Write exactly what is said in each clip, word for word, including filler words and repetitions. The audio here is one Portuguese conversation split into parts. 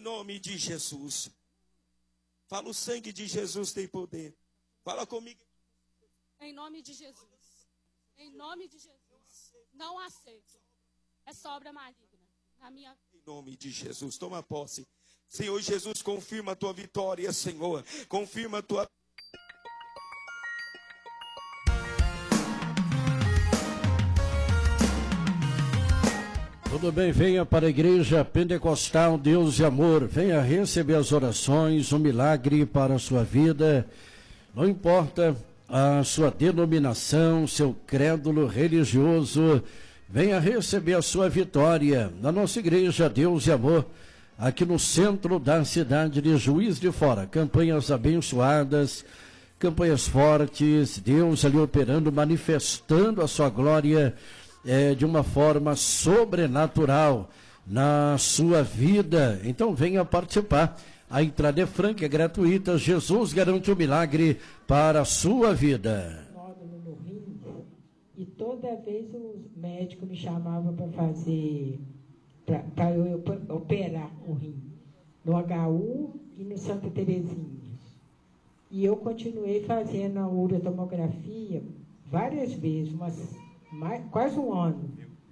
nome de Jesus. Fala, o sangue de Jesus tem poder. Fala comigo. Em nome de Jesus. Em nome de Jesus. Não aceito. É sobra maligna. Na minha... Em nome de Jesus. Toma posse. Senhor Jesus, confirma a tua vitória, Senhor. Confirma a tua... Tudo bem, venha para a Igreja Pentecostal Deus e Amor, venha receber as orações, um milagre para a sua vida, não importa a sua denominação, seu crédulo religioso, venha receber a sua vitória na nossa Igreja Deus e Amor, aqui no centro da cidade de Juiz de Fora. Campanhas abençoadas, campanhas fortes, Deus ali operando, manifestando a sua glória, É, de uma forma sobrenatural na sua vida. Então venha participar. A entrada é franca, é gratuita. Jesus garante o milagre para a sua vida. Nódulo no rim, e toda vez o médico me chamava para fazer, para eu operar o rim, no H U e no Santa Terezinha. E eu continuei fazendo a urotomografia várias vezes, umas Mais, quase um ano.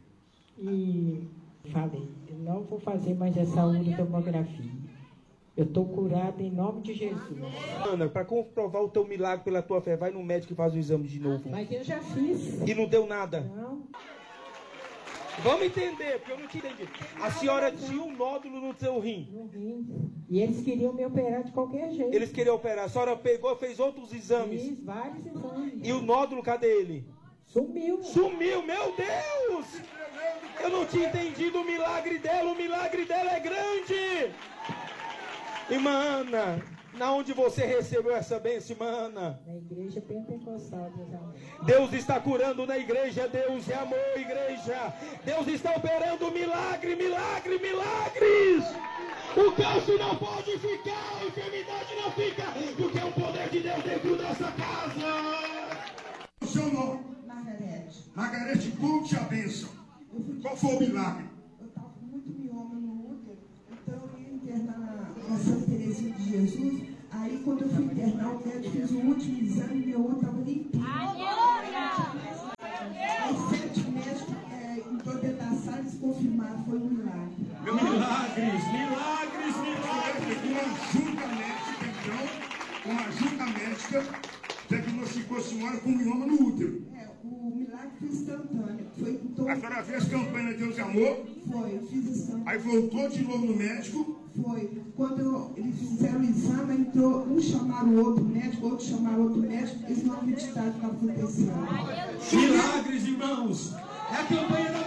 E falei, eu não vou fazer mais essa urotomografia. Eu estou curada em nome de Jesus. Ana, para comprovar o teu milagre pela tua fé, vai no médico e faz o exame de novo. Mas eu já fiz. E não deu nada? Não. Vamos entender, porque eu não te entendi. A senhora tinha um nódulo no seu rim. No rim. E eles queriam me operar de qualquer jeito. Eles queriam operar. A senhora pegou, fez outros exames. Fiz vários exames. E o nódulo, cadê ele? Sumiu. Sumiu, meu Deus! Eu não tinha entendido o milagre dela, o milagre dela é grande! Irmã Ana, na onde você recebeu essa bênção, irmã Ana? Na Igreja Pentecostal, Deus é amor. Deus está curando na igreja, Deus é amor, igreja. Deus está operando milagre, milagre, milagres! O câncer não pode ficar, a enfermidade não fica, porque é o poder de Deus dentro dessa casa! O seu nome? Margarete. Margarete, conte a bênção. Qual foi o milagre? Eu estava com muito mioma no útero, então eu ia internar na, na Santa Terezinha de Jesus. Aí quando eu fui internar, o médico fez o último exame e meu útero estava limpinho. Aí sete médicos é, em toda a sala eles confirmaram, foi um milagre. Milagres, milagres, milagres. Uma junta médica, então, uma junta médica diagnosticou a senhora com mioma no útero. É, o milagre foi instantâneo. Foi todo... A senhora fez campanha Deus e Amor? Foi, eu fiz instantâneo. Aí voltou de novo no médico? Foi. Quando eu, eles fizeram o exame, entrou, um chamaram o outro médico, outro chamaram o outro médico, eles não acreditaram no que estava acontecendo. Milagres, irmãos! É a campanha da